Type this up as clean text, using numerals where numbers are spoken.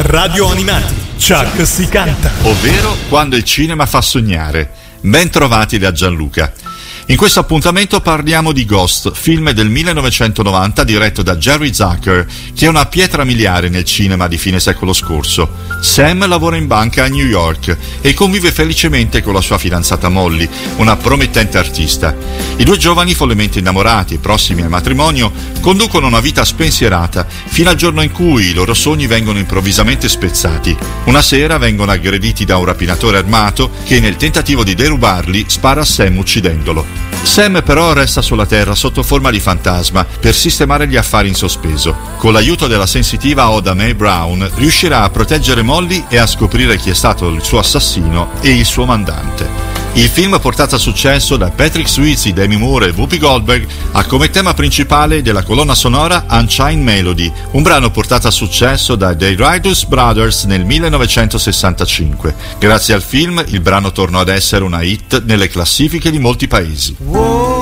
Radio Animati, Chuck si canta. Ovvero quando il cinema fa sognare. Ben trovati da Gianluca. In questo appuntamento parliamo di Ghost, film del 1990 diretto da Jerry Zucker, che è una pietra miliare nel cinema di fine secolo scorso. Sam lavora in banca a New York e convive felicemente con la sua fidanzata Molly, una promettente artista. I due giovani, follemente innamorati e prossimi al matrimonio, conducono una vita spensierata fino al giorno in cui i loro sogni vengono improvvisamente spezzati. Una sera vengono aggrediti da un rapinatore armato che, nel tentativo di derubarli, spara a Sam uccidendolo. Sam però resta sulla terra sotto forma di fantasma per sistemare gli affari in sospeso. Con l'aiuto della sensitiva Oda Mae Brown riuscirà a proteggere Molly e a scoprire chi è stato il suo assassino e il suo mandante. Il film, portato a successo da Patrick Swayze, Demi Moore e Whoopi Goldberg, ha come tema principale della colonna sonora Unchained Melody, un brano portato a successo dai The Righteous Brothers nel 1965. Grazie al film, il brano tornò ad essere una hit nelle classifiche di molti paesi. Whoa.